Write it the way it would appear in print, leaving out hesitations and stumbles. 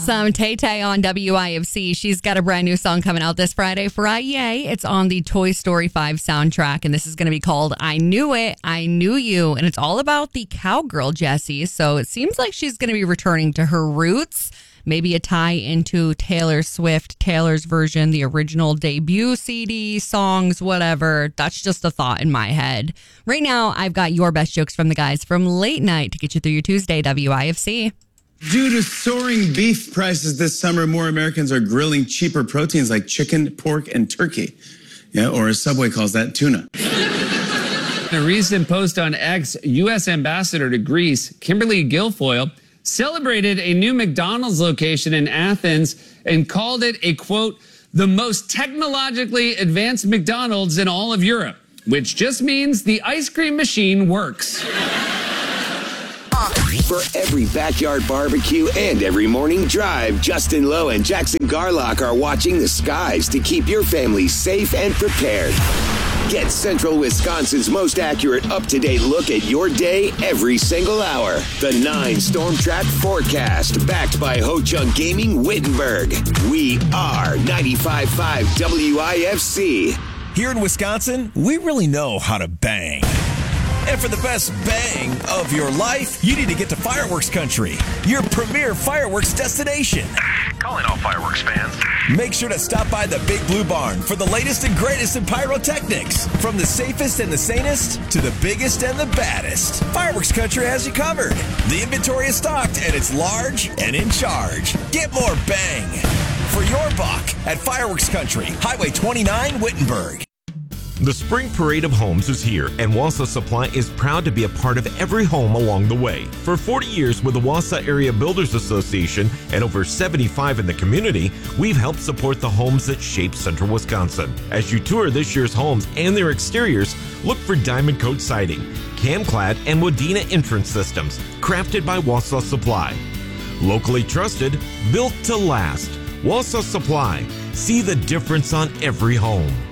some Tay-Tay on WIFC. She's got a brand new song coming out this Friday. It's on the Toy Story 5 soundtrack, and this is going to be called I Knew It, I Knew You, and it's all about the cowgirl, Jessie. So it seems like she's going to be returning to her roots. Maybe a tie into Taylor Swift, Taylor's version, the original debut CD, songs, whatever. That's just a thought in my head. Right now, I've got your best jokes from the guys from late night to get you through your Tuesday, WIFC. Due to soaring beef prices this summer, more Americans are grilling cheaper proteins like chicken, pork, and turkey. Yeah, or as Subway calls that, tuna. In a recent post on X, U.S. Ambassador to Greece, Kimberly Guilfoyle, celebrated a new McDonald's location in Athens and called it a, quote, the most technologically advanced McDonald's in all of Europe, which just means the ice cream machine works. For every backyard barbecue and every morning drive, Justin Lowe and Jackson Garlock are watching the skies to keep your family safe and prepared. Get Central Wisconsin's most accurate, up-to-date look at your day every single hour. The 9 Storm Track Forecast, backed by Ho Chunk Gaming Wittenberg. We are 95.5 WIFC. Here in Wisconsin, we really know how to bang. And for the best bang of your life, you need to get to Fireworks Country, your premier fireworks destination. Calling all fireworks fans. Make sure to stop by the Big Blue Barn for the latest and greatest in pyrotechnics. From the safest and the sanest to the biggest and the baddest, Fireworks Country has you covered. The inventory is stocked and it's large and in charge. Get more bang for your buck at Fireworks Country, Highway 29, Wittenberg. The Spring Parade of Homes is here, and Wausau Supply is proud to be a part of every home along the way. For 40 years with the Wausau Area Builders Association and over 75 in the community, we've helped support the homes that shape Central Wisconsin. As you tour this year's homes and their exteriors, look for Diamond Coat siding, Camclad, and Wadena entrance systems, crafted by Wausau Supply. Locally trusted, built to last. Wausau Supply. See the difference on every home.